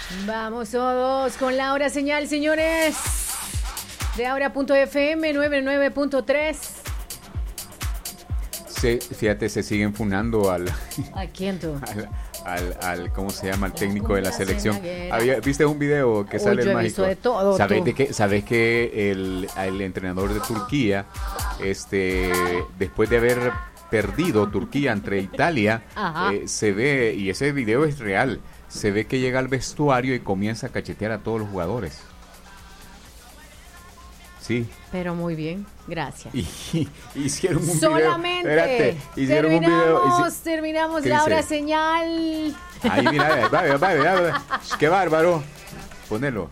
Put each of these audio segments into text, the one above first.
Vamos todos con la hora señal, señores. De Aura.fm 99.3. Fíjate, se siguen funando ¿A quién tú? al ¿cómo se llama? Al técnico de la selección. ¿Viste un video que sale yo el he mágico? visto de todo, ¿Sabes que el entrenador de Turquía, después de haber perdido Turquía entre Italia, se ve, y ese video es real, se ve que llega al vestuario y comienza a cachetear a todos los jugadores? Sí. Pero muy bien, gracias. Hicieron un solamente video. Espérate, hicieron un video. Terminamos la hora señal. Ahí, mira, va. Qué bárbaro. Ponelo.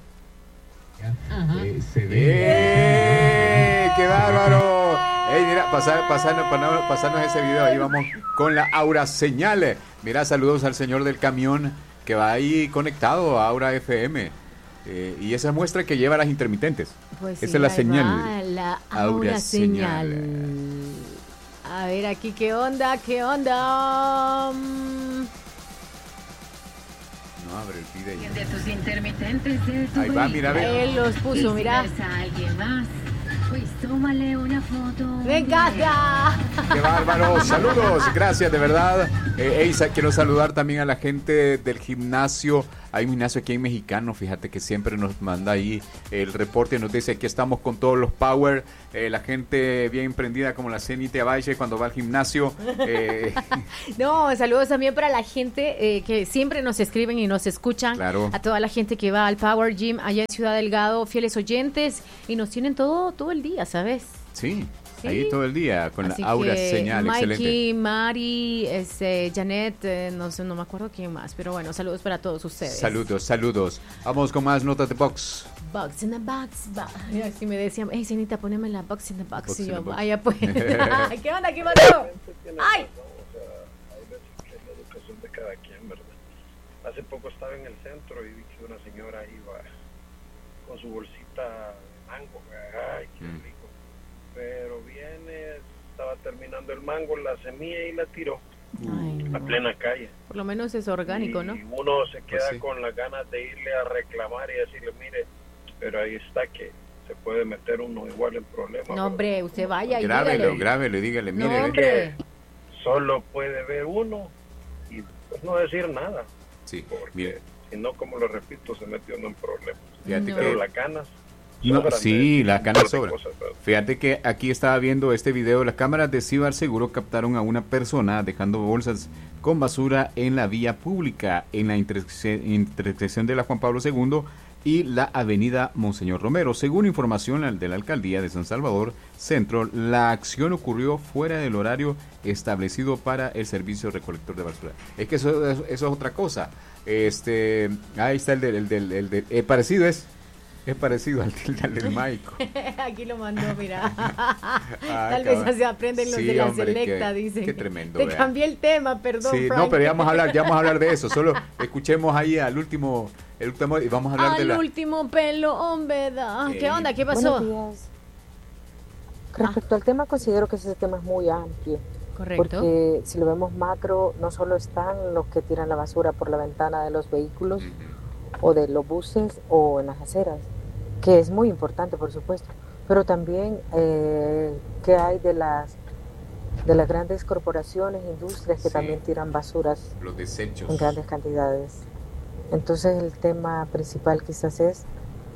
¡Qué bárbaro! Ey, mira, pasarnos ese video. Ahí vamos con la Aura señal. Mira, saludos al señor del camión que va ahí conectado a Aura FM. Y esa muestra que lleva las intermitentes. Pues esa sí, es la señal. La Aura señal. A ver aquí, ¿qué onda? No abre el video. De tus intermitentes de tu ahí va, mira, él los puso, mira. A alguien más. Pues tómale una foto. ¡Me encanta! ¡Qué bárbaro! Saludos, gracias, de verdad. Quiero saludar también a la gente del gimnasio. Hay un gimnasio aquí en Mexicano, fíjate que siempre nos manda ahí el reporte, nos dice aquí estamos con todos los power, la gente bien emprendida como la Cenite Valle cuando va al gimnasio. No, saludos también para la gente que siempre nos escriben y nos escuchan. Claro. A toda la gente que va al Power Gym allá en Ciudad Delgado, fieles oyentes, y nos tienen todo el día, ¿sabes? Sí. Ahí todo el día con así la Aura señal, Mikey, excelente. Mari, Janet, no me acuerdo quién más, pero bueno, saludos para todos ustedes. Saludos. Vamos con más notas de box. Box in the box. Y así me decían, hey, Cenita, poneme la box in the box. Box y in yo, the box. vaya pues. ¿Qué onda? ¿Qué pasó? ¡Ay! Hay veces que la educación de cada quien, ¿verdad? Hace poco estaba en el centro y vi que una señora iba con su bolsita de mango. ¡Ay, qué rico! Pero viene, estaba terminando el mango, la semilla y la tiró. Ay, a plena calle. Por lo menos es orgánico, y ¿no? uno se queda Pues sí, con las ganas de irle a reclamar y decirle, mire, pero ahí está que se puede meter uno igual en problemas. No, hombre, usted vaya y Grábelo, No, dígale, mire. hombre. Solo puede ver uno y pues no decir nada. Sí, Porque mire. si no, como lo repito, se metió uno en problemas. Fíjate No. Pero que las canas No, sobran sí, de- las canas de sobran. cosas, ¿verdad? Fíjate que aquí estaba viendo este video. Las cámaras de Cibar Seguro captaron a una persona dejando bolsas con basura en la vía pública en la intersección de la Juan Pablo II y la avenida Monseñor Romero. Según información de la alcaldía de San Salvador Centro, la acción ocurrió fuera del horario establecido para el servicio recolector de basura. Es que eso es otra cosa. Ahí está el del parecido es parecido al del Maico. Aquí lo mandó, mira. Tal cabrón. vez se aprenden los Sí, de la hombre, selecta, qué- dicen. qué tremendo, Te vea. cambié el tema, perdón, Sí, Frank. no, pero ya vamos a hablar de eso. Solo escuchemos ahí el último y vamos a hablar de Al la último pelo, hombre. ¿Qué onda? ¿Qué pasó? Buenos días. Respecto al tema, considero que ese tema es muy amplio, Correcto. porque si lo vemos macro, no solo están los que tiran la basura por la ventana de los vehículos o de los buses o en las aceras, que es muy importante, por supuesto, pero también que hay de las grandes corporaciones, industrias que Sí. también tiran basuras los desechos. en grandes cantidades. Entonces el tema principal quizás es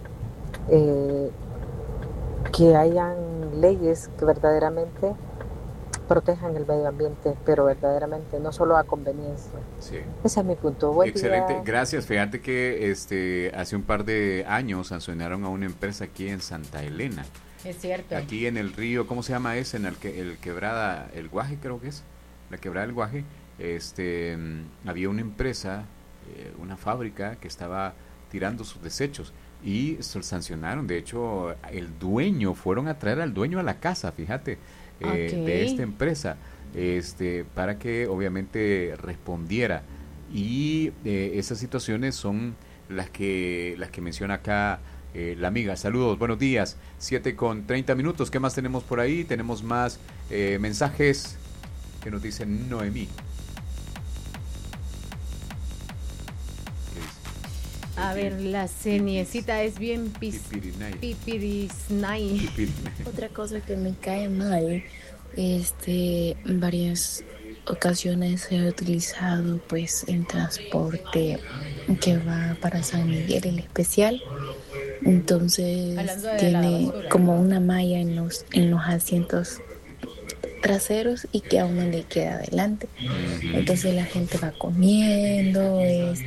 que hayan leyes que verdaderamente protejan el medio ambiente, pero verdaderamente, no solo a conveniencia. Sí. Ese es mi punto. Buen Excelente, día. gracias. Fíjate que hace un par de años sancionaron a una empresa aquí en Santa Elena. Es cierto. Aquí en el río, ¿cómo se llama ese? En el quebrada, el Guaje creo que es, la quebrada del Guaje, había una empresa, una fábrica que estaba tirando sus desechos y se sancionaron. De hecho, fueron a traer al dueño a la casa, fíjate, de esta empresa, para que obviamente respondiera. Y esas situaciones son las que menciona acá la amiga. Saludos, buenos días. 7:30. ¿Qué más tenemos por ahí? Tenemos más mensajes que nos dice Noemí. ¿Qué dice? A ver, la ceniecita es bien pipirisnay. Otra cosa que me cae mal, en varias ocasiones he utilizado pues el transporte que va para San Miguel, el especial. Entonces tiene como una malla en los asientos traseros y que a uno le queda adelante. Entonces la gente va comiendo,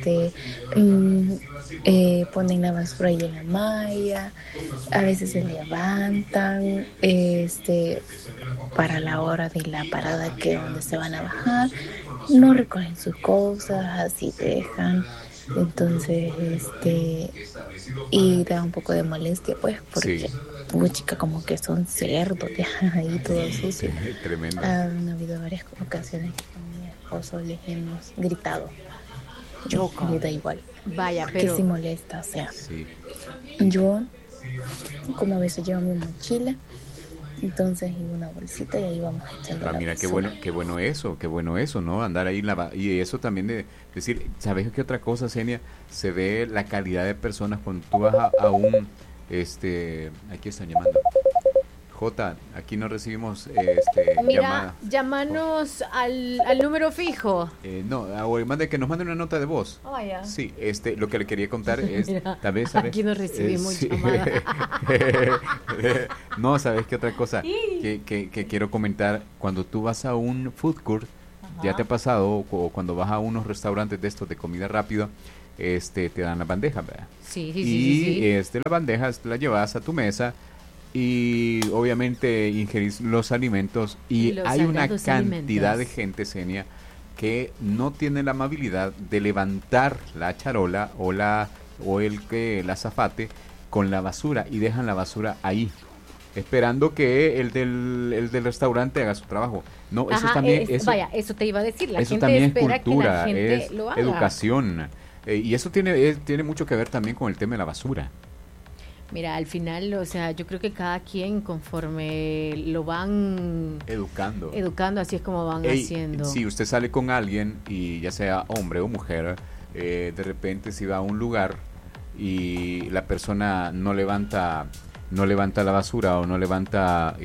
ponen la basura ahí en la malla, a veces se levantan, para la hora de la parada que donde se van a bajar, no recogen sus cosas, así dejan. Entonces, y da un poco de molestia, pues, porque chica como que son cerdos, dejan ahí todo sucio. Tremendo. Han habido varias ocasiones que con mi esposo les hemos gritado. Yo me da igual. Vaya, pero que sí molesta, o sea. Yo, como a veces llevo mi mochila, entonces y una bolsita y ahí vamos echando la mira, basura. qué bueno eso, ¿no? Andar ahí y eso también de decir, ¿sabes qué otra cosa, Senia? Se ve la calidad de personas cuando tú vas a un, aquí están llamando. Jota, aquí no recibimos mira, llamada. Llámanos al número fijo. No, que nos mande una nota de voz. Oh, yeah. Sí, lo que le quería contar es, mira, tal vez, aquí no recibimos llamada. No, ¿sabes qué otra cosa? que quiero comentar, cuando tú vas a un food court, ya te ha pasado, o cuando vas a unos restaurantes de estos de comida rápida, te dan la bandeja, ¿verdad? Sí. La bandeja la llevas a tu mesa y obviamente ingerís los alimentos y hay una cantidad de gente, Senia, que no tiene la amabilidad de levantar la charola o el azafate con la basura y dejan la basura ahí, esperando que el del restaurante haga su trabajo. No, eso también eso te iba a decir, la eso gente también espera es cultura, que la gente es lo haga. educación. Y eso tiene mucho que ver también con el tema de la basura. Mira, al final, o sea, yo creo que cada quien conforme lo van educando, así es como van haciendo. Si usted sale con alguien y ya sea hombre o mujer, de repente si va a un lugar y la persona no levanta la basura o no levanta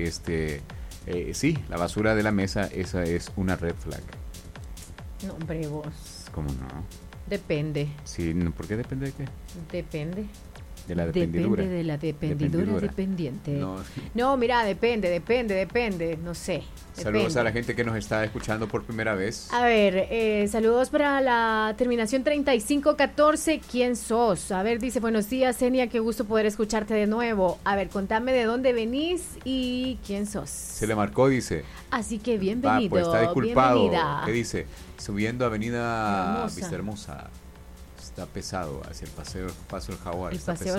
la basura de la mesa, esa es una red flag. No, hombre, vos. ¿Cómo no? Depende. Sí, ¿por qué depende de qué? Depende. De la dependidura. Depende de la dependidura dependiente. No, mira, depende, no sé. Saludos a la gente que nos está escuchando por primera vez. A ver, saludos para la terminación 3514. ¿Quién sos? A ver, dice, buenos días, Senia, qué gusto poder escucharte de nuevo. A ver, contame de dónde venís y quién sos. Se le marcó, dice. Así que bienvenido. Pues está disculpado. Bienvenida. ¿Qué dice? Subiendo Avenida Vista Hermosa. Está pesado hacia el Paso del Jaguar.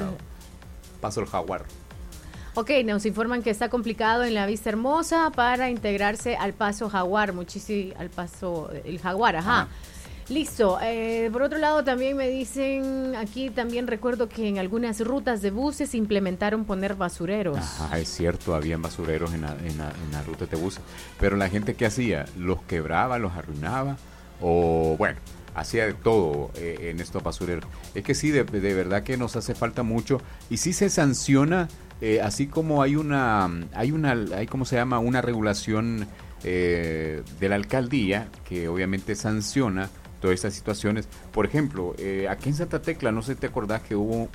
Paso del Jaguar. Ok, nos informan que está complicado en la Vista Hermosa para integrarse al Paso Jaguar, al Paso el Jaguar, ajá. Listo. Por otro lado, también me dicen, aquí también recuerdo que en algunas rutas de buses implementaron poner basureros. Es cierto, habían basureros en la ruta de buses, pero la gente ¿qué hacía? Los quebraba, los arruinaba, o bueno, hacía de todo en estos basureros. Es que sí, de verdad que nos hace falta mucho y sí se sanciona, así como hay ¿cómo se llama? Una regulación de la alcaldía que obviamente sanciona todas estas situaciones. Por ejemplo, aquí en Santa Tecla, no sé si te acordás que hubo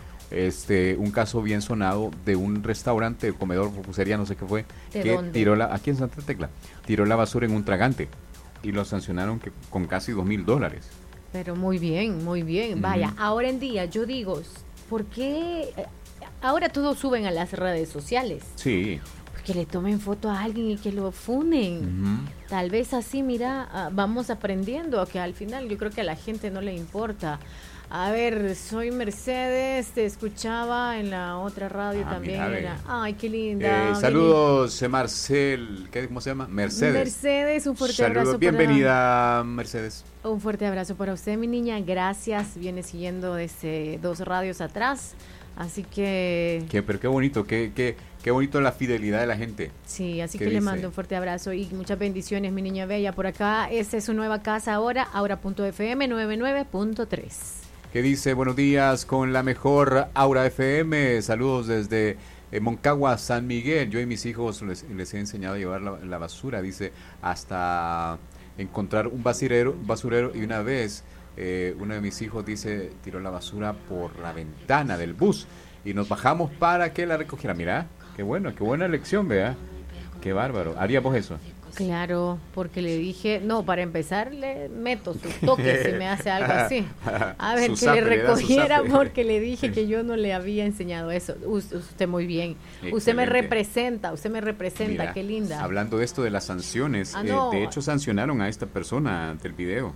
un caso bien sonado de un restaurante, comedor, repostería, no sé qué fue, que tiró aquí en Santa Tecla, tiró la basura en un tragante. Y lo sancionaron con casi $2,000. Pero muy bien. Vaya, ahora en día yo digo, ¿por qué ahora todos suben a las redes sociales? Sí. Que le tomen foto a alguien y que lo funen. Tal vez así, mira, vamos aprendiendo, que al final yo creo que a la gente no le importa. A ver, soy Mercedes, te escuchaba en la otra radio también. Ay, qué linda. Saludos, Marcel, ¿cómo se llama? Mercedes, un fuerte abrazo. Bienvenida, Mercedes. Un fuerte abrazo para usted, mi niña. Gracias. Viene siguiendo desde 2 radios atrás. Así que... Pero qué bonito, qué bonito la fidelidad de la gente. Sí, así que le mando un fuerte abrazo y muchas bendiciones, mi niña bella. Por acá, esta es su nueva casa ahora.fm 99.3. que dice, buenos días con la mejor Aura FM, saludos desde Moncagua, San Miguel. Yo y mis hijos les he enseñado a llevar la basura, dice, hasta encontrar un basurero y una vez uno de mis hijos, dice, tiró la basura por la ventana del bus y nos bajamos para que la recogiera. Mira, qué buena lección, vea, qué bárbaro. ¿Harías vos eso? Claro, porque le dije, no, para empezar le meto sus toques si me hace algo así. A ver, que le recogiera porque le dije que yo no le había enseñado eso. Usted muy bien. Excelente. Usted me representa, mira, qué linda. Hablando de esto de las sanciones, no. De hecho sancionaron a esta persona del video.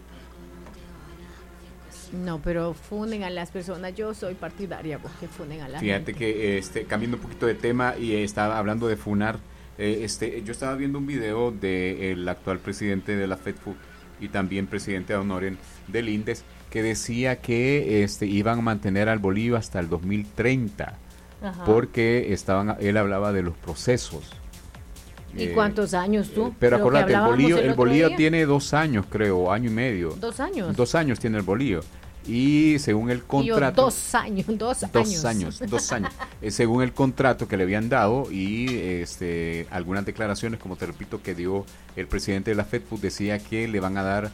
No, pero funden a las personas. Yo soy partidaria porque funden a la gente. Fíjate que cambiando un poquito de tema y estaba hablando de funar. Yo estaba viendo un video del actual presidente de la FEDFUT y también presidente de honoren del INDES que decía que iban a mantener al Bolívar hasta el 2030. Ajá. Porque él hablaba de los procesos. ¿Y cuántos años tú? Pero acordate, el Bolívar tiene 2 años, creo, año y medio. 2 años. 2 años tiene el Bolívar. Y según el contrato... 2 años. 2 años. Según el contrato que le habían dado y algunas declaraciones, como te repito, que dio el presidente de la FEDFUT, decía que le van a dar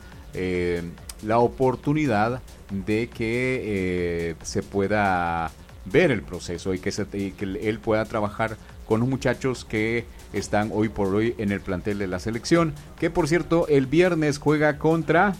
la oportunidad de que se pueda ver el proceso y que él pueda trabajar con los muchachos que están hoy por hoy en el plantel de la selección, que por cierto el viernes juega contra...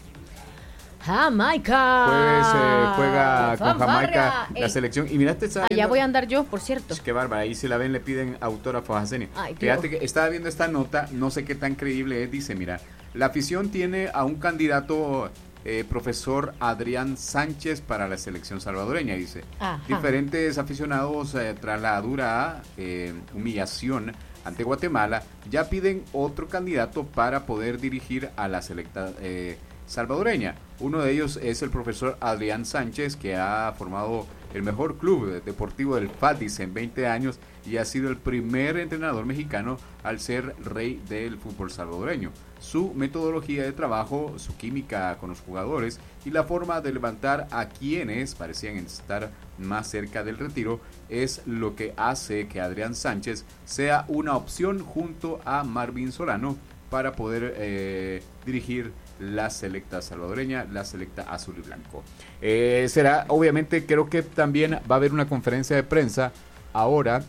Jamaica. Pues juega con Jamaica la selección. Y mira, allá voy a andar yo, por cierto. Qué bárbara, ahí si la ven le piden autógrafo a Jasenia. Fíjate que estaba viendo esta nota, no sé qué tan creíble es, dice, mira, la afición tiene a un candidato, profesor Adrián Sánchez para la selección salvadoreña, dice. Ajá. Diferentes aficionados tras la dura humillación ante Guatemala, ya piden otro candidato para poder dirigir a la selecta salvadoreña. Uno de ellos es el profesor Adrián Sánchez, que ha formado el mejor club deportivo del FADIS en 20 años y ha sido el primer entrenador mexicano al ser rey del fútbol salvadoreño. Su metodología de trabajo, su química con los jugadores y la forma de levantar a quienes parecían estar más cerca del retiro es lo que hace que Adrián Sánchez sea una opción junto a Marvin Solano para poder dirigir la selecta salvadoreña, la selecta azul y blanco. Será, obviamente, creo que también va a haber una conferencia de prensa ahora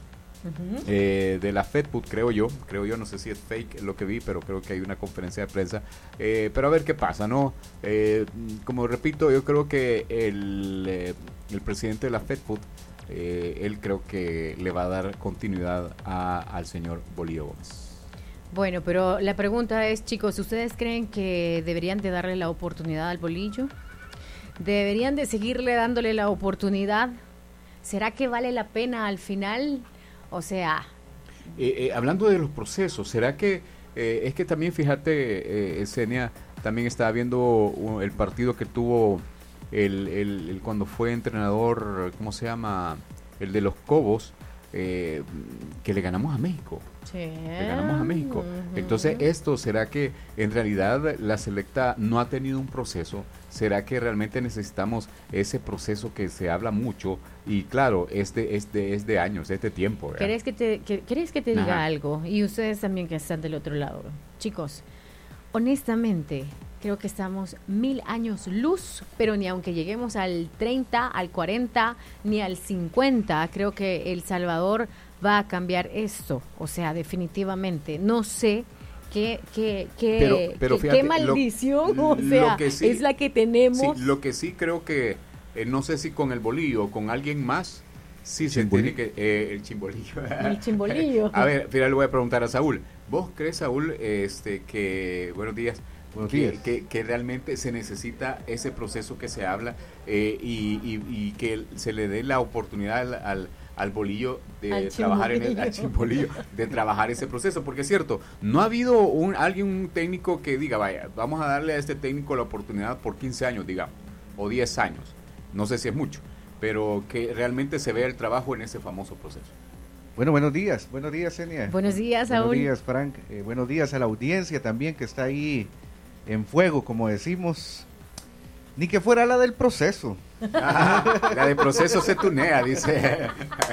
de la FEDFUT, creo yo, no sé si es fake lo que vi, pero creo que hay una conferencia de prensa, pero a ver qué pasa, ¿no? Como repito, yo creo que el presidente de la FEDFUT, él creo que le va a dar continuidad al señor Bolívar Gómez. Bueno, pero la pregunta es, chicos, ¿ustedes creen que deberían de darle la oportunidad al Bolillo? ¿Deberían de seguirle dándole la oportunidad? ¿Será que vale la pena al final? O sea... hablando de los procesos, ¿será que... es que también, fíjate, Senia, también estaba viendo el partido que tuvo el cuando fue entrenador, ¿cómo se llama? El de los Cobos, que le ganamos a México. Sí. Le ganamos a México. Entonces, ¿esto será que en realidad la selecta no ha tenido un proceso? ¿Será que realmente necesitamos ese proceso que se habla mucho? Y claro, es de años, es de tiempo. ¿Querés que te diga algo? Y ustedes también que están del otro lado. Chicos, honestamente, creo que estamos 1000 años luz, pero ni aunque lleguemos al 30, al 40, ni al 50, creo que El Salvador va a cambiar esto. O sea, definitivamente. No sé qué maldición, o sea, sí, es la que tenemos. Sí, lo que sí creo que, no sé si con el Bolillo o con alguien más, sí se tiene que... el chimbolillo. El chimbolillo. A ver, le voy a preguntar a Saúl. ¿Vos crees, Saúl, que... Buenos días. Que realmente se necesita ese proceso que se habla y que se le dé la oportunidad al Bolillo de trabajar al chimbolillo, de trabajar ese proceso, porque es cierto, no ha habido un técnico que diga, vaya, vamos a darle a este técnico la oportunidad por 15 años, digamos, o 10 años, no sé si es mucho, pero que realmente se vea el trabajo en ese famoso proceso. Bueno, buenos días, Senia. Buenos días, Saúl. Buenos días, Frank. Buenos días a la audiencia también que está ahí en fuego, como decimos. Ni que fuera la del proceso. La de proceso se tunea, dice.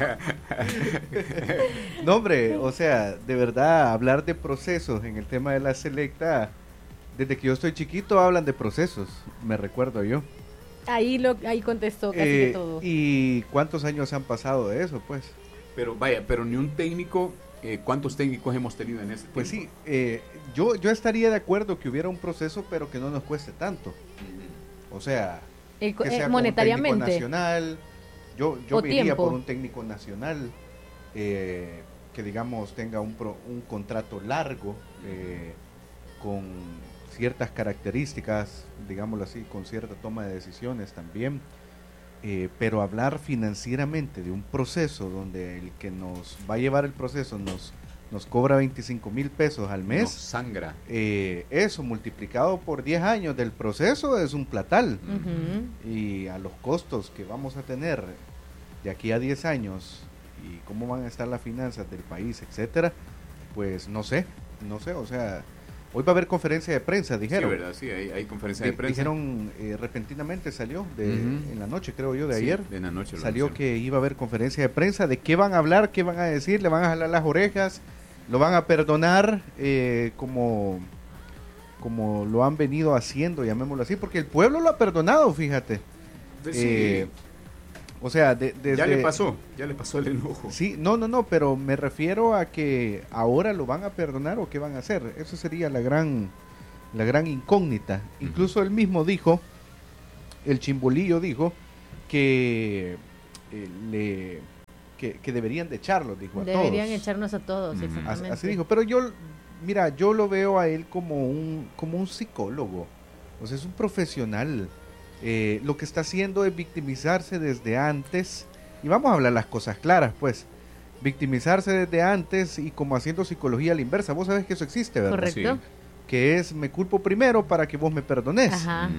No, hombre, o sea, de verdad, hablar de procesos en el tema de la selecta, desde que yo estoy chiquito hablan de procesos, me recuerdo yo. Ahí contestó casi que todo. ¿Y cuántos años han pasado de eso, pues? Pero vaya, pero ni un técnico, ¿cuántos técnicos hemos tenido en ese tiempo? Pues sí, yo estaría de acuerdo que hubiera un proceso, pero que no nos cueste tanto. O sea, que sea monetariamente. Con un técnico nacional. Yo me iría tiempo. por un técnico nacional que, digamos, tenga un contrato largo con ciertas características, digámoslo así, con cierta toma de decisiones también. Pero hablar financieramente de un proceso donde el que nos va a llevar el proceso nos cobra 25,000 pesos al mes, Nos sangra. eso multiplicado por 10 años del proceso es un platal. Ujú. Y a los costos que vamos a tener de aquí a 10 años y cómo van a estar las finanzas del país, etcétera, pues no sé, o sea, hoy va a haber conferencia de prensa, dijeron. Sí, ¿verdad? Sí, hay conferencia de prensa. Dijeron, repentinamente salió, en la noche creo yo, de Sí, ayer, en la noche lo salió anunciaron. que iba a haber conferencia de prensa, de qué van a hablar, qué van a decir, le van a jalar las orejas, lo van a perdonar, como lo han venido haciendo, llamémoslo así, porque el pueblo lo ha perdonado, fíjate. Sí, O sea, desde... ya le pasó el enojo. Sí, no, pero me refiero a que ahora lo van a perdonar o qué van a hacer. Eso sería la gran incógnita. Incluso él mismo dijo, el Chimbolillo dijo, que que deberían de echarlos, dijo a todos. Deberían echarnos a todos, exactamente. Así dijo, pero yo lo veo a él como un psicólogo, o sea, es un profesional. Lo que está haciendo es victimizarse desde antes, y vamos a hablar las cosas claras, pues, victimizarse desde antes y como haciendo psicología a la inversa. Vos sabés que eso existe, ¿verdad? Correcto. Sí. Que es, me culpo primero para que vos me perdones. Ajá.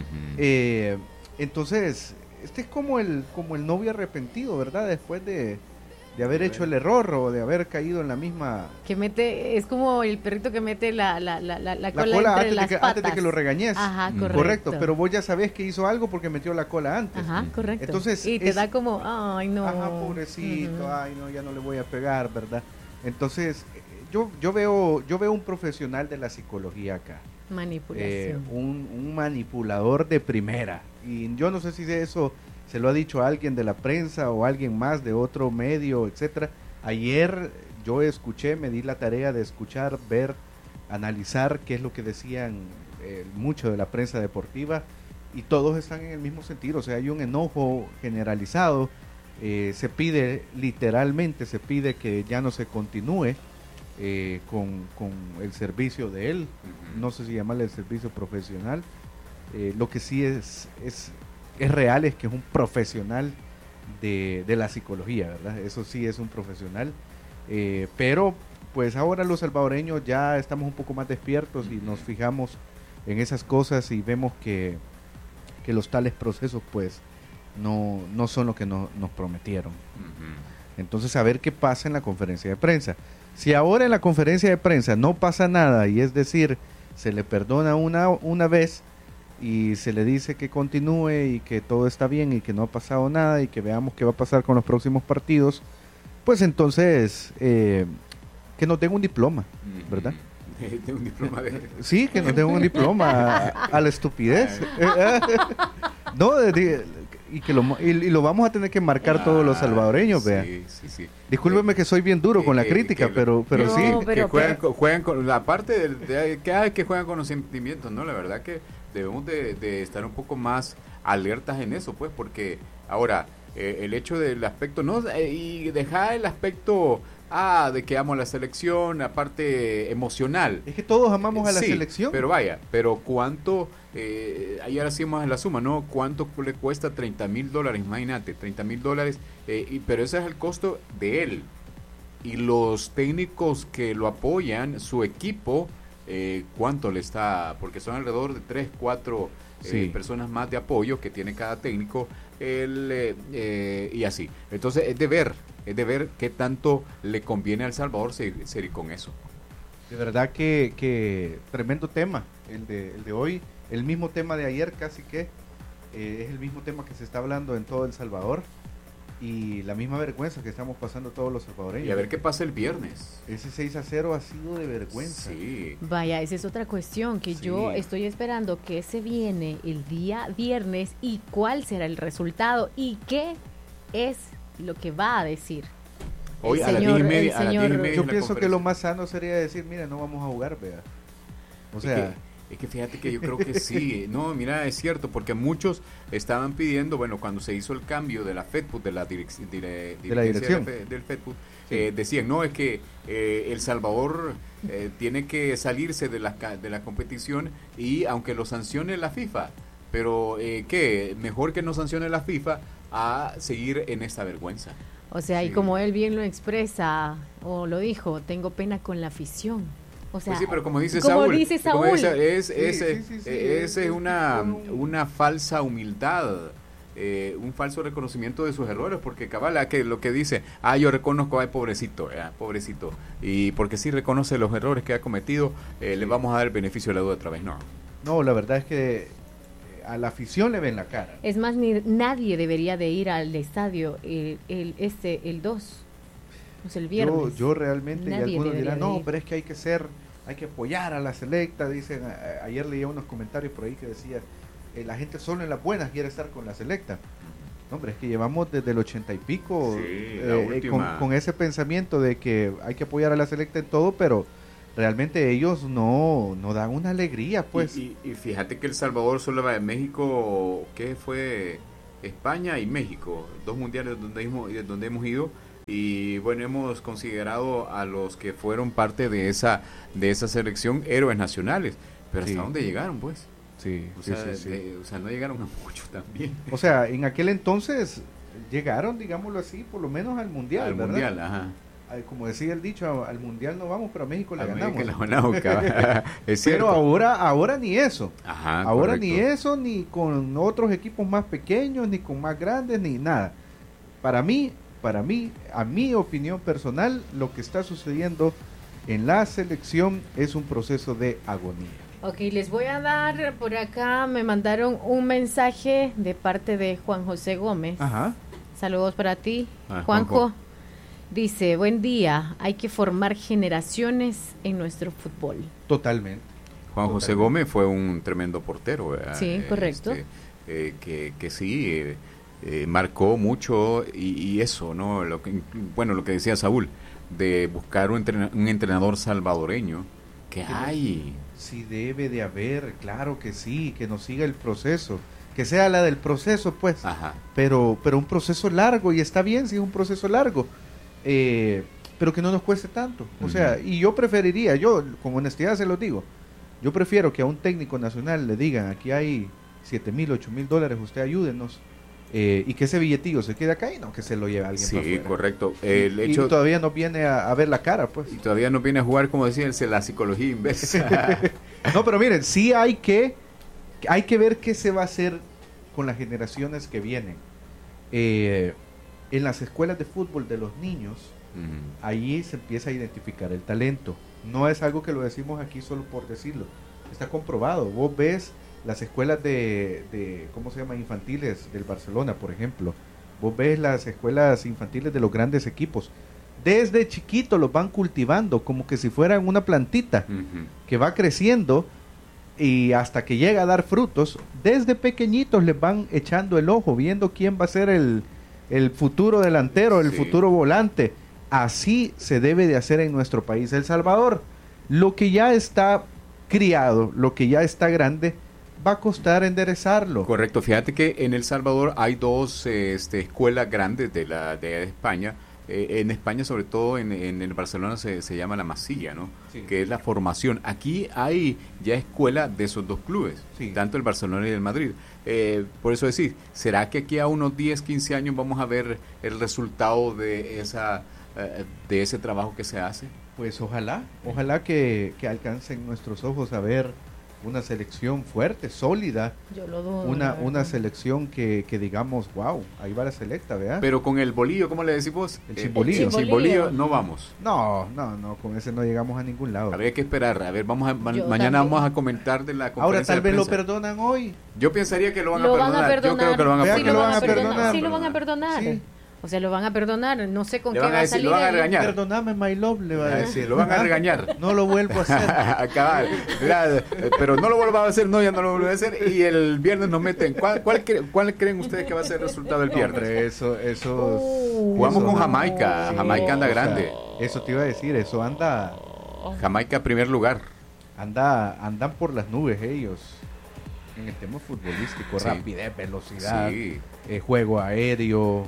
Entonces, este es como el novio arrepentido, ¿verdad? Después de haber hecho el error o de haber caído en la misma... Que es como el perrito que mete la cola entre las patas. Antes de que lo regañes. Ajá, correcto. Pero vos ya sabés que hizo algo porque metió la cola antes. Ajá, correcto. Entonces, y te da como, ay, no. Ajá, pobrecito, ay, no, ya no le voy a pegar, ¿verdad? Entonces, yo veo un profesional de la psicología acá. Manipulación. Un manipulador de primera. Y yo no sé si de eso se lo ha dicho a alguien de la prensa o alguien más de otro medio, etcétera. Ayer yo escuché, me di la tarea de escuchar, ver, analizar qué es lo que decían mucho de la prensa deportiva, y todos están en el mismo sentido. O sea, hay un enojo generalizado. Se pide que ya no se continúe con el servicio de él. No sé si llamarle el servicio profesional. Lo que sí es real es que es un profesional de la psicología, ¿verdad? Eso sí es un profesional. Pero pues ahora los salvadoreños ya estamos un poco más despiertos y nos fijamos en esas cosas y vemos que los tales procesos pues no son lo que nos prometieron. Entonces, a ver qué pasa en la conferencia de prensa. Si ahora en la conferencia de prensa no pasa nada, y es decir, se le perdona una vez y se le dice que continúe y que todo está bien y que no ha pasado nada y que veamos qué va a pasar con los próximos partidos, pues entonces que nos den un diploma, ¿verdad? De un diploma de... Sí, que nos den un diploma a la estupidez. No, y lo vamos a tener que marcar todos los salvadoreños, vea. Sí. Discúlpeme que soy bien duro con la crítica, pero no, sí. pero que juegan con la parte que juegan con los sentimientos, ¿no? La verdad que debemos de estar un poco más alertas en eso, pues, porque ahora el hecho del aspecto, no, y dejar el aspecto de que amo la selección, la parte emocional. Es que todos amamos a la Sí, selección. pero cuánto, ayer hacíamos la suma, ¿no? ¿Cuánto le cuesta? $30,000, imagínate, $30,000, pero ese es el costo de él. Y los técnicos que lo apoyan, su equipo, ¿cuánto le está? Porque son alrededor de 3, 4 personas más de apoyo que tiene cada técnico, y así. Entonces es de ver qué tanto le conviene a El Salvador seguir con eso. De verdad que tremendo tema el de hoy, el mismo tema de ayer casi que, es el mismo tema que se está hablando en todo El Salvador y la misma vergüenza que estamos pasando todos los salvadoreños. Y a ver qué pasa el viernes. Ese 6-0 ha sido de vergüenza. Sí. Vaya, esa es otra cuestión que yo estoy esperando que se viene el día viernes y cuál será el resultado y qué es lo que va a decir. Hoy el a las señor- 10:30, el a las señor- 10:30 Yo es la pienso que lo conferencia. más sano sería decir, mira, no vamos a jugar, vea. O sea, Es que fíjate que yo creo que sí. No, mira, es cierto, porque muchos estaban pidiendo, bueno, cuando se hizo el cambio de la FEDPUT, de la dirección dirección. del FEDPUT, Sí. decían, no, es que El Salvador tiene que salirse de la competición y aunque lo sancione la FIFA, pero ¿qué? Mejor que no sancione la FIFA a seguir en esta vergüenza. O sea, y Sí. como él bien lo expresa o lo dijo, tengo pena con la afición. O sea, Pues sí, pero como dice como Saúl, dice como Saúl, esa es una falsa humildad, un falso reconocimiento de sus errores, porque cabal, que lo que dice, yo reconozco, pobrecito, pobrecito, y porque sí reconoce los errores que ha cometido, le vamos a dar el beneficio de la duda otra vez, no, la verdad es que a la afición le ven la cara. es más, nadie debería de ir al estadio el 2, o sea, el viernes. Yo realmente, y Nadie algunos debería dirán, de no, ir. pero es que hay que apoyar a la selecta, dicen, ayer leía unos comentarios por ahí que decía, la gente solo en las buenas quiere estar con la selecta. No, hombre, es que llevamos desde el 80 y pico Sí, la última. con ese pensamiento de que hay que apoyar a la selecta en todo, pero realmente ellos no dan una alegría, pues. Y fíjate que El Salvador solo va de México, ¿qué fue? España y México, 2 mundiales donde hemos ido. Y bueno, hemos considerado a los que fueron parte de esa selección héroes nacionales, pero Sí. ¿hasta dónde llegaron, pues? Sí, O sí, sea, sí, sí. o sea, no llegaron a mucho también. O sea, en aquel entonces llegaron, digámoslo así, por lo menos al mundial, Al ¿verdad? mundial, ajá. Como decía el dicho, al mundial no vamos, pero a México le América ganamos. la ganamos, cabal. Es cierto. Pero ahora ni eso. Ajá, Ahora correcto. ni eso, ni con otros equipos más pequeños, ni con más grandes, ni nada. Para mí, a mi opinión personal, lo que está sucediendo en la selección es un proceso de agonía. Ok, les voy a dar por acá, me mandaron un mensaje de parte de Juan José Gómez. Ajá. Saludos para ti, Ah, Juanjo. Juanjo. Dice, buen día, hay que formar generaciones en nuestro fútbol. Totalmente. Juan José Totalmente. Gómez fue un tremendo portero, ¿verdad? Sí, correcto. Que sí, marcó mucho y eso, ¿no? Lo que decía Saúl, de buscar un entrenador salvadoreño, que hay. Sí debe de haber, claro que sí, que nos siga el proceso, que sea la del proceso, pues. Ajá. Pero un proceso largo, y está bien si es un proceso largo, pero que no nos cueste tanto. O sea, y yo preferiría, yo con honestidad se lo digo, yo prefiero que a un técnico nacional le digan, aquí hay $7,000, $8,000, usted ayúdenos, y que ese billetillo se quede acá y no que se lo lleve alguien para Sí, afuera. correcto. Y todavía no viene a ver la cara, pues. Y todavía no viene a jugar, como decían, la psicología inversa. No, pero miren, sí hay que ver qué se va a hacer con las generaciones que vienen. En las escuelas de fútbol de los niños, allí se empieza a identificar el talento. No es algo que lo decimos aquí solo por decirlo. Está comprobado. Vos ves las escuelas de ¿cómo se llama? Infantiles del Barcelona, por ejemplo. Vos ves las escuelas infantiles de los grandes equipos. Desde chiquito los van cultivando como que si fueran una plantita que va creciendo y hasta que llega a dar frutos. Desde pequeñitos les van echando el ojo, viendo quién va a ser el futuro delantero, el Sí. futuro volante. Así se debe de hacer en nuestro país. El Salvador, lo que ya está criado, lo que ya está grande, va a costar enderezarlo. Correcto, fíjate que en El Salvador hay 2 escuelas grandes de España. En España, sobre todo en el Barcelona, se llama la Masilla, ¿no? Sí. Que es la formación. Aquí hay ya escuela de esos 2 clubes, Sí. tanto el Barcelona y el Madrid. Por eso decir, ¿será que aquí a unos 10, 15 años vamos a ver el resultado de ese trabajo que se hace? Pues ojalá que alcancen nuestros ojos a ver una selección fuerte, sólida, Yo lo dudo. una selección que digamos, wow, ahí va la selecta, ¿verdad? Pero con el bolillo, ¿cómo le decís vos? El chimbolillo. El chimbolillo no vamos. No, con ese no llegamos a ningún lado. Habría que esperar. A ver, mañana también. vamos a comentar de la conferencia. Ahora tal de vez lo prensa. perdonan hoy. Yo pensaría que lo van Lo a van a perdonar. Yo creo que lo van a Vea Sí, que lo van a perdonar. Sí, lo van a perdonar. Sí. O sea, lo van a perdonar. No sé con Le qué van a va a decir, salir. lo van a él. regañar. Perdóname, my love, le va a decir. Lo van a regañar. No lo vuelvo a hacer. Acabar. Mira, pero no lo vuelva a hacer, no, ya no lo vuelvo a hacer. Y el viernes nos meten. ¿Cuál creen ustedes que va a ser el resultado del viernes? Hombre, eso Jugamos eso- con Jamaica. Sí, Jamaica anda o sea, grande. Eso te iba a decir, eso anda Jamaica primer lugar. andan por las nubes ellos en el tema futbolístico, Sí. rapidez, velocidad, Sí. juego aéreo,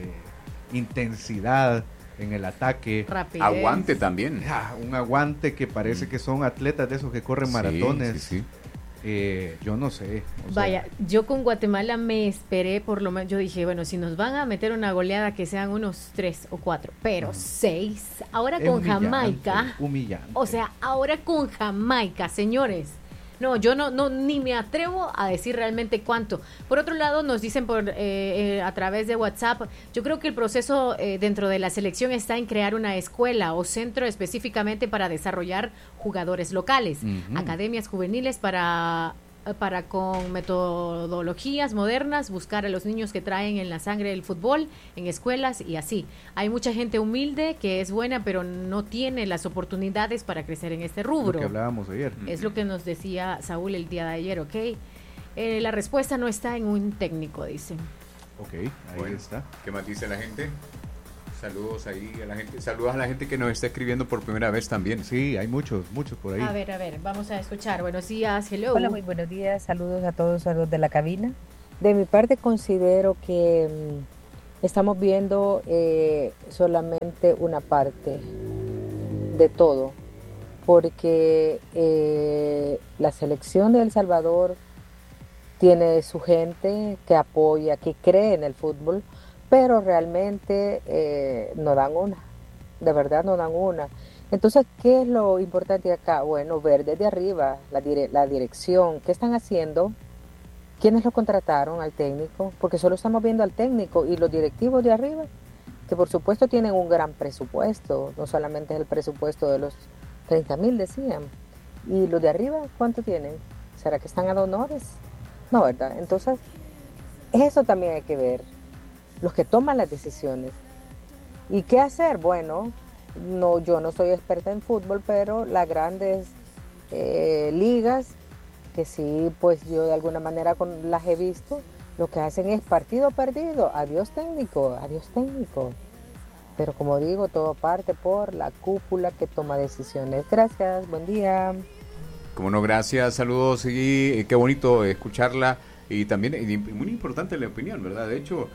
intensidad en el ataque, Rapidez. Aguante también. un aguante que parece que son atletas de esos que corren maratones. Sí, sí. Yo no sé. o sea, Vaya, yo con Guatemala me esperé por lo menos, yo dije, bueno, si nos van a meter una goleada que sean unos 3 o 4, pero 6, ahora es con humillante, Jamaica, humillante. o sea, ahora con Jamaica, señores. No, yo no ni me atrevo a decir realmente cuánto. Por otro lado, nos dicen a través de WhatsApp, yo creo que el proceso dentro de la selección está en crear una escuela o centro específicamente para desarrollar jugadores locales, Ujú. academias juveniles para con metodologías modernas buscar a los niños que traen en la sangre el fútbol en escuelas y así. Hay mucha gente humilde que es buena pero no tiene las oportunidades para crecer en este lo rubro. que hablábamos ayer. Es lo que nos decía Saúl el día de ayer, ¿ok? La respuesta no está en un técnico, dice. Ok, ahí Bueno, está. ¿Qué más dice la gente? Saludos ahí a la gente. Saludos a la gente que nos está escribiendo por primera vez también. Sí, hay muchos por ahí. A ver, vamos a escuchar. Buenos días, hello. Hola, muy buenos días. Saludos a todos los de la cabina. De mi parte considero que estamos viendo solamente una parte de todo, porque la selección de El Salvador tiene su gente que apoya, que cree en el fútbol, pero realmente no dan una, de verdad no dan una. Entonces, ¿qué es lo importante acá? Bueno, ver desde arriba la dirección, ¿qué están haciendo? ¿Quiénes lo contrataron al técnico? Porque solo estamos viendo al técnico y los directivos de arriba, que por supuesto tienen un gran presupuesto, no solamente es el presupuesto de los 30,000 decían. ¿Y los de arriba cuánto tienen? ¿Será que están a honores? No, ¿verdad? Entonces, eso también hay que ver. Los que toman las decisiones. ¿Y qué hacer? Bueno, yo no soy experta en fútbol, pero las grandes ligas, que sí, pues yo de alguna manera las he visto, lo que hacen es partido perdido, adiós técnico. Pero como digo, todo parte por la cúpula que toma decisiones. Gracias, buen día. Como no, gracias, saludos y qué bonito escucharla y también muy importante la opinión, ¿verdad? De hecho,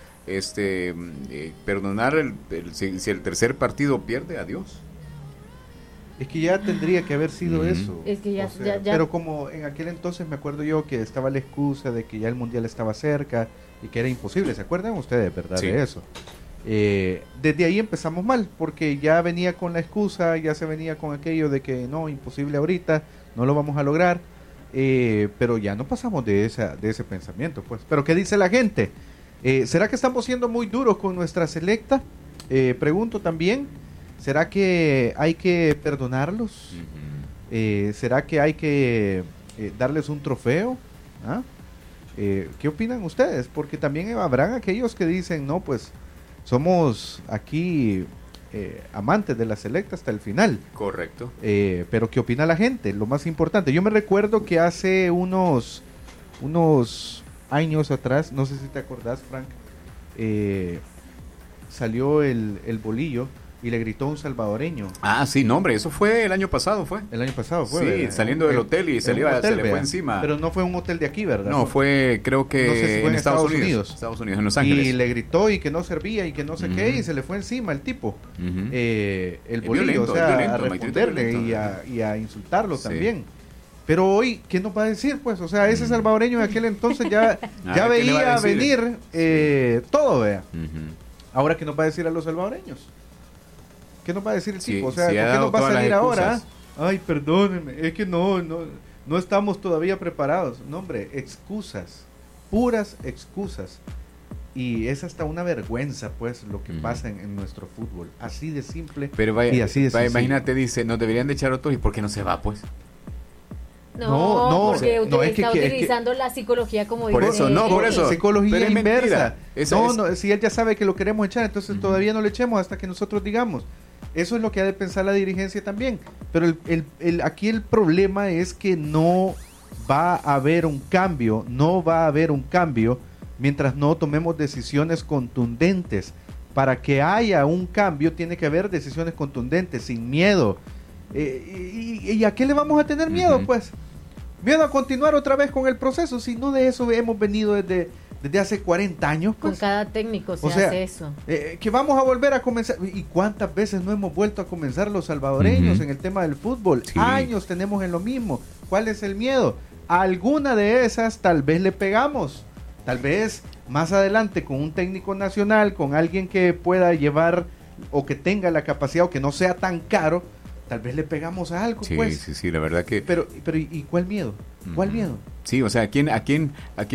perdonar si el tercer partido pierde, adiós. Es que ya tendría que haber sido eso. Es que ya- O sea, ya- Pero como en aquel entonces me acuerdo yo que estaba la excusa de que ya el mundial estaba cerca y que era imposible. ¿Se acuerdan ustedes, verdad, Sí. de eso? Desde ahí empezamos mal, porque ya venía con la excusa, ya se venía con aquello de que no, imposible ahorita, no lo vamos a lograr. Pero ya no pasamos de ese pensamiento, pues. Pero ¿qué dice la gente? ¿Será que estamos siendo muy duros con nuestra selecta? Pregunto también. ¿Será que hay que perdonarlos? ¿Será que hay que darles un trofeo? ¿Ah? ¿Qué opinan ustedes? Porque también habrán aquellos que dicen, no, pues somos aquí amantes de la selecta hasta el final. Correcto. Pero ¿qué opina la gente? Lo más importante. Yo me recuerdo que hace unos años atrás, no sé si te acordás, Frank, salió el bolillo y le gritó a un salvadoreño. Ah, sí, no, hombre, eso fue el año pasado, fue. El año pasado fue. Sí, ¿verdad? saliendo del hotel y se En le un iba- se le fue ¿verdad? encima. Pero no fue un hotel de aquí, ¿verdad? No, fue, creo que No sé si fue en Estados Estados Unidos. Unidos. Estados Unidos, en Los Ángeles. Y le gritó y que no servía y que no sé qué, Ujú. y se le fue encima el tipo. Ujú. El Es bolillo, violento, o sea, es violento, a Maitrito, es responderle violento. y a insultarlo Sí. también. Pero hoy, ¿qué nos va a decir? Pues, o sea, ese salvadoreño de aquel entonces ya ¿qué le va a veía decir? venir todo, vea. Ujú. Ahora, ¿qué nos va a decir a los salvadoreños? ¿Qué nos va a decir el Sí, tipo? O sea, sí ha ¿con qué dado nos va a todas las salir ahora? excusas. Ay, perdónenme, es que no no estamos todavía preparados. No, hombre, excusas, puras excusas. Y es hasta una vergüenza, pues, lo que pasa en nuestro fútbol. Así de simple. Pero vaya, y así de sencillo. Imagínate, dice, nos deberían de echar otros. ¿Y por qué no se va, pues? No, porque no, es está que utilizando la psicología como por dijo eso, él. no, por eso. Psicología Pero es inversa. mentira. No, si él ya sabe que lo queremos echar, entonces todavía no le echemos hasta que nosotros digamos. Eso es lo que ha de pensar la dirigencia también. Pero aquí el problema es que no va a haber un cambio, mientras no tomemos decisiones contundentes. Para que haya un cambio tiene que haber decisiones contundentes, sin miedo. ¿Y a qué le vamos a tener miedo? Pues miedo a continuar otra vez con el proceso, si no de eso hemos venido desde hace 40 años. Pues. Con cada técnico se hace eso. Que vamos a volver a comenzar. ¿Y cuántas veces no hemos vuelto a comenzar los salvadoreños en el tema del fútbol? Sí. Años tenemos en lo mismo. ¿Cuál es el miedo? A alguna de esas tal vez le pegamos. Tal vez más adelante con un técnico nacional, con alguien que pueda llevar o que tenga la capacidad o que no sea tan caro, tal vez le pegamos a algo, sí, pues. Sí, la verdad que... Pero ¿y cuál miedo? ¿Cuál miedo? Sí, o sea, aquí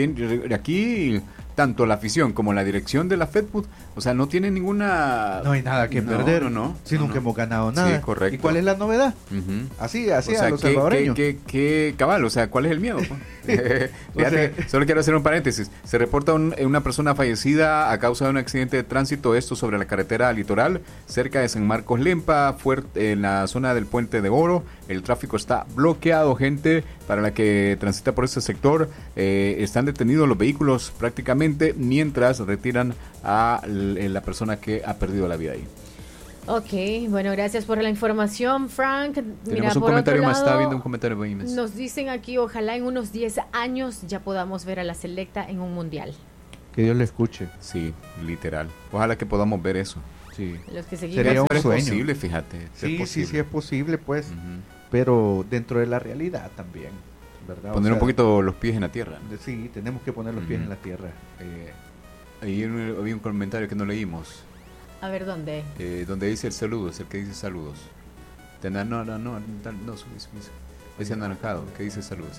tanto la afición como la dirección de la FEDFUT, o sea, no tiene ninguna... No hay nada que perder, si nunca hemos ganado nada. Sí, correcto. ¿Y cuál es la novedad? Así o sea, a los salvadoreños. ¿Qué cabal? O sea, ¿cuál es el miedo? Fíjate, solo quiero hacer un paréntesis. Se reporta una persona fallecida a causa de un accidente de tránsito, esto sobre la carretera litoral, cerca de San Marcos Lempa, en la zona del Puente de Oro. El tráfico está bloqueado, gente, para la que transita por este sector. Están detenidos los vehículos prácticamente mientras retiran a la persona que ha perdido la vida ahí. Ok, bueno, gracias por la información, Frank. Tenemos un comentario más, estaba viendo un comentario muy inmenso. Nos dicen aquí, ojalá en unos 10 años ya podamos ver a la selecta en un mundial. Que Dios le escuche. Sí, literal. Ojalá que podamos ver eso. Sí. Los que seguimos. Sería un sueño. Es posible, fíjate. Sí, es posible, pues. Pero dentro de la realidad también, ¿verdad? Poner un poquito los pies en la tierra. Sí, tenemos que poner los pies en la tierra. Ahí había un comentario que no leímos. A ver, ¿dónde? Donde dice el saludo, es el que dice saludos. No, ese anaranjado, que dice saludos.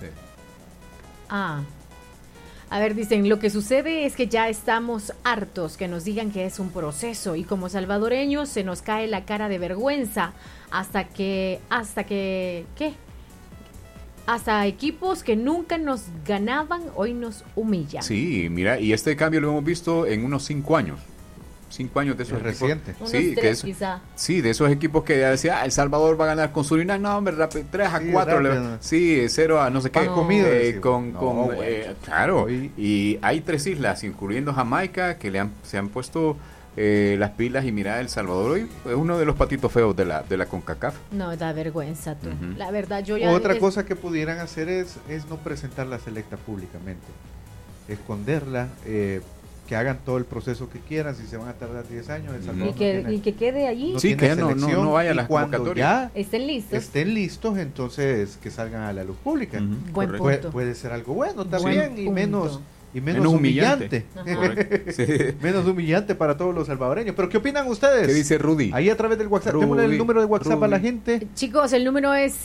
A ver, dicen, lo que sucede es que ya estamos hartos que nos digan que es un proceso y como salvadoreños se nos cae la cara de vergüenza hasta equipos que nunca nos ganaban hoy nos humillan. Sí, mira, y este cambio lo hemos visto en unos 5 años. 5 años de esos equipos. Reciente. Sí, 3 quizá. Sí, de esos equipos que ya decía, El Salvador va a ganar con Surinam, no hombre, 3-4, sí, 0 a no sé qué. Claro, y hay 3 islas, incluyendo Jamaica, que se han puesto las pilas, y mira, El Salvador hoy es uno de los patitos feos de la CONCACAF. No, da vergüenza tú. La verdad, Otra cosa que pudieran hacer es no presentar la selecta públicamente, esconderla, que hagan todo el proceso que quieran. Si se van a tardar 10 años, El Salvador y que quede allí. Sí, que no vaya a las convocatorias. Estén listos, entonces que salgan a la luz pública. Buen punto. Puede ser algo bueno también, y menos humillante. Sí. Menos humillante para todos los salvadoreños. Pero ¿qué opinan ustedes? ¿Qué dice Rudy? Ahí a través del WhatsApp. Démosle el número de WhatsApp a la gente. Chicos, el número es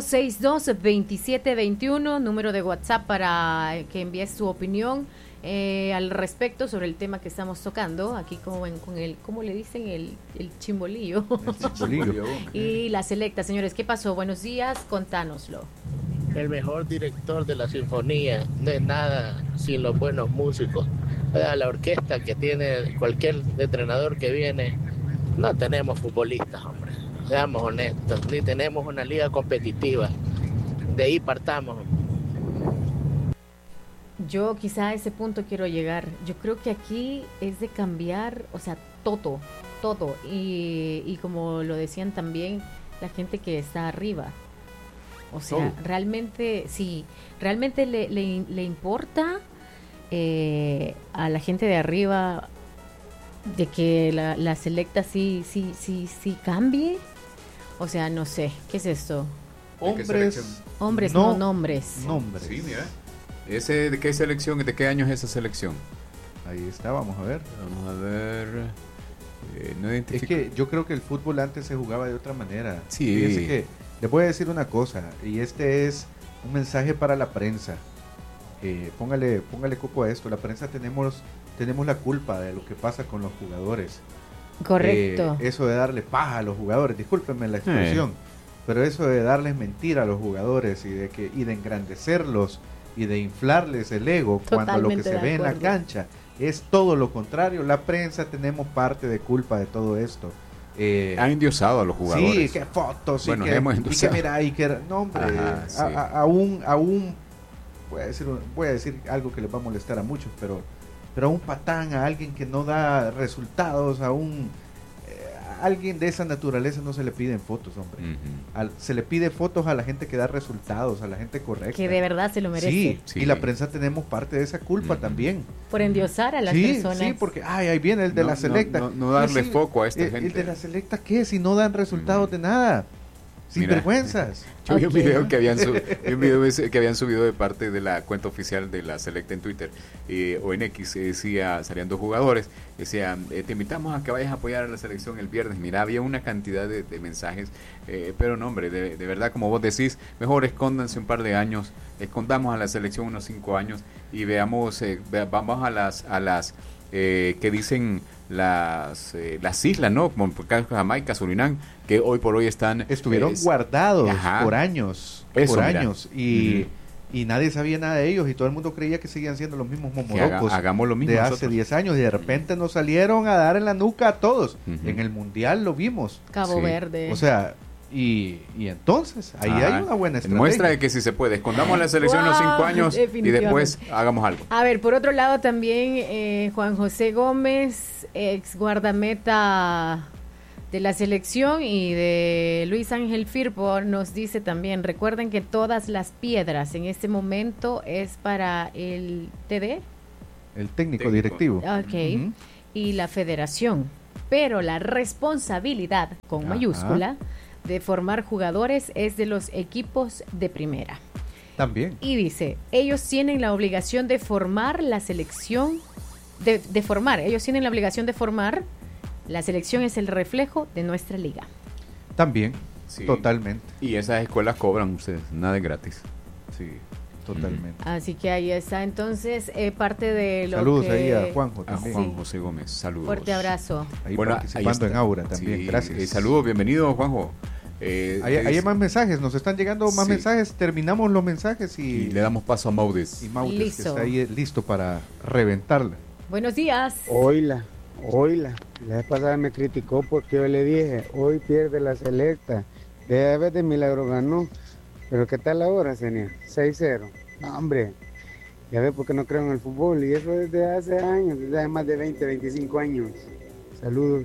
6262-2721, número de WhatsApp para que envíes su opinión al respecto sobre el tema que estamos tocando aquí, con ¿cómo le dicen? El chimbolillo. El chimbolillo. Y la selecta, señores, ¿qué pasó? Buenos días, contánoslo. El mejor director de la sinfonía no es nada sin los buenos músicos. La orquesta que tiene cualquier entrenador que viene, no tenemos futbolistas, hombre. Seamos honestos, ni tenemos una liga competitiva. De ahí partamos. Yo quizá a ese punto quiero llegar. Yo creo que aquí es de cambiar, o sea, todo. Y como lo decían también, la gente que está arriba. O sea, realmente le importa a la gente de arriba de que la selecta sí cambie. O sea, no sé, ¿qué es esto? Hombres, no nombres. Sí, mira. ¿De qué selección? ¿De qué año es esa selección? Ahí está, vamos a ver. No identifico. Es que yo creo que el fútbol antes se jugaba de otra manera. Sí. Fíjense que les voy a decir una cosa, y este es un mensaje para la prensa. Póngale coco a esto. La prensa tenemos la culpa de lo que pasa con los jugadores. Correcto. Eso de darle paja a los jugadores, discúlpenme la expresión, pero eso de darles mentira a los jugadores y de engrandecerlos y de inflarles el ego cuando lo que se ve en la cancha es todo lo contrario. La prensa tenemos parte de culpa de todo esto. Han endiosado a los jugadores. Sí, que fotos bueno, y que mira y que no, hombre. Ajá, sí. aún voy a decir algo que les va a molestar a muchos, pero a un patán, a alguien que no da resultados, a alguien de esa naturaleza no se le piden fotos, hombre. Se le pide fotos a la gente que da resultados, a la gente correcta. Que de verdad se lo merece. Sí. Y la prensa tenemos parte de esa culpa también. Por endiosar a las personas. Sí, porque ahí viene el de la selecta. No darle foco a esta gente. El de la selecta, ¿qué? Si no dan resultados de nada. Sin vergüenzas. Yo vi un video que habían subido de parte de la cuenta oficial de la Selecta en Twitter o en X, decía, salían 2 jugadores, decían, te invitamos a que vayas a apoyar a la selección el viernes. Mira, había una cantidad de mensajes, pero no, hombre, de verdad, como vos decís, mejor escóndanse un par de años, escondamos a la selección unos 5 años y veamos, vamos a las que dicen las islas, ¿no? Como por ejemplo Jamaica, Surinam, que hoy por hoy estuvieron guardados por años, y nadie sabía nada de ellos y todo el mundo creía que seguían siendo los mismos momorocos hagamos lo mismo de nosotros. Hace 10 años y de repente nos salieron a dar en la nuca a todos. En el Mundial lo vimos. Cabo Verde. O sea, y entonces ahí hay una buena estrategia. Muestra de que si se puede, escondamos la selección los 5 años y después hagamos algo. A ver, por otro lado también Juan José Gómez, ex guardameta de la selección, y de Luis Ángel Firpo, nos dice también, recuerden que todas las piedras en este momento es para el TD, el técnico directivo, y la federación, pero la responsabilidad con mayúscula de formar jugadores es de los equipos de primera. También. Y dice, ellos tienen la obligación de formar la selección, de formar, ellos tienen la obligación de formar. La selección es el reflejo de nuestra liga. También, totalmente. Y esas escuelas cobran ustedes, nada es gratis. Sí, totalmente. Así que ahí está entonces parte de lo saludos que... ahí a Juanjo también. A Juan José Gómez, saludos. Fuerte abrazo. Ahí participando en Aura también, gracias. Saludos, bienvenido Juanjo. Hay más mensajes, nos están llegando más mensajes, terminamos los mensajes y le damos paso a Maudes. Y Maudes, que está ahí listo para reventarla. Buenos días. Oila, la vez pasada me criticó porque yo le dije, hoy pierde la selecta, de vez de milagro ganó, pero ¿qué tal ahora, Senia? 6-0, no, hombre, ya ve por qué no creo en el fútbol, y eso desde hace años, desde hace más de 20, 25 años. Saludos.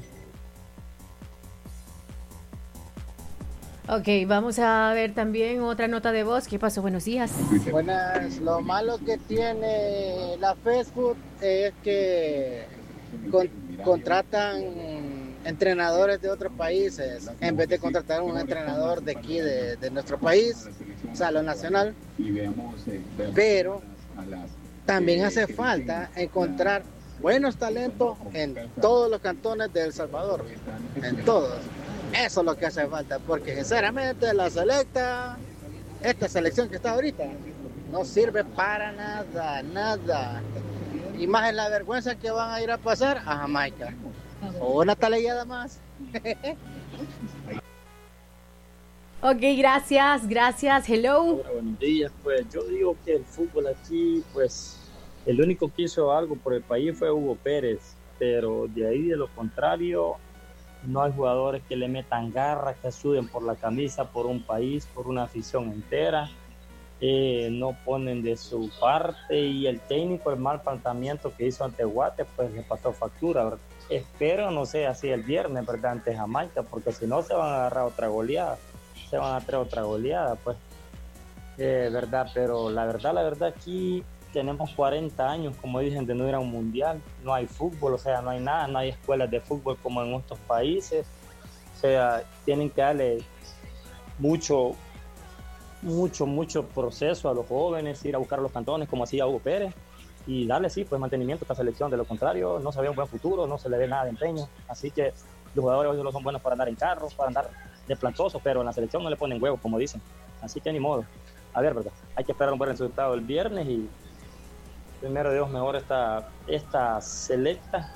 Ok, vamos a ver también otra nota de voz. ¿Qué pasó? Buenos días. Buenas, lo malo que tiene la Facebook es que contratan entrenadores de otros países en vez de contratar un entrenador de aquí, de nuestro país, o sea, lo nacional. Pero también hace falta encontrar buenos talentos en todos los cantones de El Salvador, en todos. Eso es lo que hace falta, porque sinceramente la selecta, esta selección que está ahorita, no sirve para nada. Y más en la vergüenza que van a ir a pasar a Jamaica. O una taleada más. Ok, gracias, hello. Hola, buenos días, pues yo digo que el fútbol aquí, pues el único que hizo algo por el país fue Hugo Pérez, pero de ahí de lo contrario no hay jugadores que le metan garra, que suden por la camisa, por un país, por una afición entera. No ponen de su parte, y el técnico, el mal planteamiento que hizo ante Guate, pues le pasó factura, ¿verdad? Espero no sea así el viernes, ¿verdad? Ante Jamaica, porque si no se van a agarrar otra goleada, pues, ¿verdad? Pero la verdad aquí tenemos 40 años, como dicen, de no ir a un mundial, no hay fútbol, o sea, no hay nada, no hay escuelas de fútbol como en otros países, o sea, tienen que darle mucho proceso a los jóvenes, ir a buscar a los cantones como hacía Hugo Pérez y darle pues mantenimiento a esta selección. De lo contrario no se ve un buen futuro, no se le ve nada de empeño, así que los jugadores hoy solo son buenos para andar en carros, para andar de plantosos, pero en la selección no le ponen huevos, como dicen, así que ni modo. a ver, ¿verdad? Hay que esperar un buen resultado el viernes y primero Dios mejor esta selecta,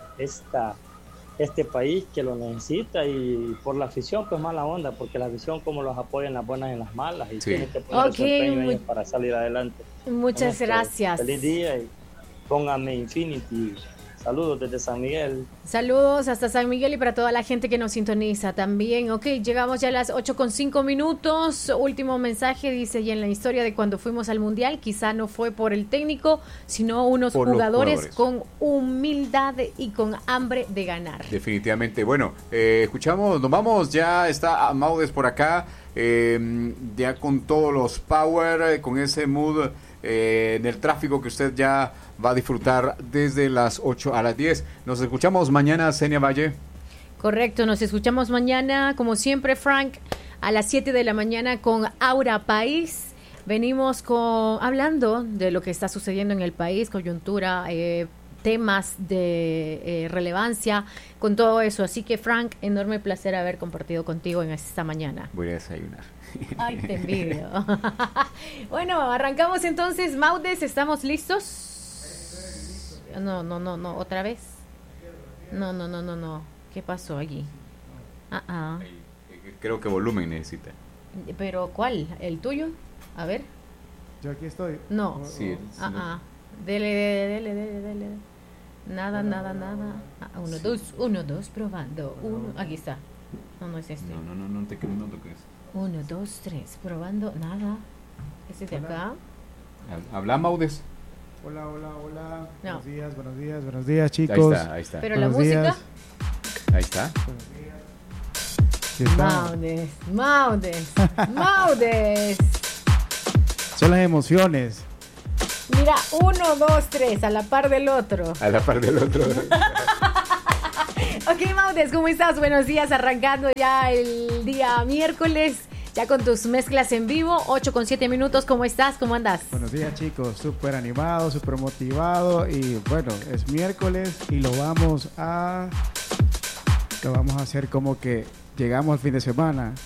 este país que lo necesita, y por la afición pues mala onda, porque la afición como los apoya en las buenas y en las malas, y tienen que poner su empeño ellos para salir adelante. Muchas gracias. Feliz día y póngame Infinity. Saludos desde San Miguel. Saludos hasta San Miguel y para toda la gente que nos sintoniza también. Ok, llegamos ya a las 8:05. Último mensaje, dice, y en la historia de cuando fuimos al Mundial, quizá no fue por el técnico, sino unos jugadores con humildad y con hambre de ganar. Definitivamente. Bueno, escuchamos, nos vamos, ya está Maudes por acá, ya con todos los power, con ese mood del tráfico que usted ya va a disfrutar desde las 8 a las 10. Nos escuchamos mañana, Senia Valle. Correcto, nos escuchamos mañana, como siempre, Frank, a las 7 de la mañana con Aura País. Venimos hablando de lo que está sucediendo en el país, coyuntura, temas de relevancia, con todo eso. Así que, Frank, enorme placer haber compartido contigo en esta mañana. Voy a desayunar. Ay, te envidio. Bueno, arrancamos entonces. Maudes, ¿estamos listos? No, otra vez. No. ¿Qué pasó allí? Creo que volumen necesita. ¿Pero cuál? ¿El tuyo? A ver. Yo aquí estoy. No. Sí. Dele. Nada. 1, 2, probando. Aquí está. No es este. No te toques. 1, 2, 3, probando. Nada. ¿Ese de acá? Habla, Maudes. Hola. No. Buenos días, chicos. Ahí está. ¿Pero buenos la música? Días. Ahí está. Maudes. Son las emociones. Mira, 1, 2, 3, a la par del otro. Ok, Maudes, ¿cómo estás? Buenos días, arrancando ya el día miércoles, ya con tus mezclas en vivo, 8:07, ¿cómo estás? ¿Cómo andas? Buenos días, chicos, súper animado, súper motivado, y bueno, es miércoles y lo vamos a hacer como que llegamos al fin de semana,